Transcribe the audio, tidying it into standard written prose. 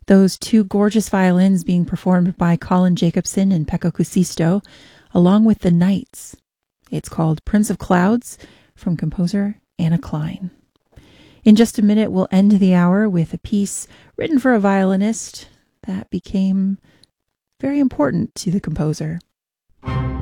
Those two gorgeous violins being performed by Colin Jacobson and Pekka Kuusisto, along with the Knights. It's called Prince of Clouds from composer Anna Klein. In just a minute, we'll end the hour with a piece written for a violinist that became very important to the composer.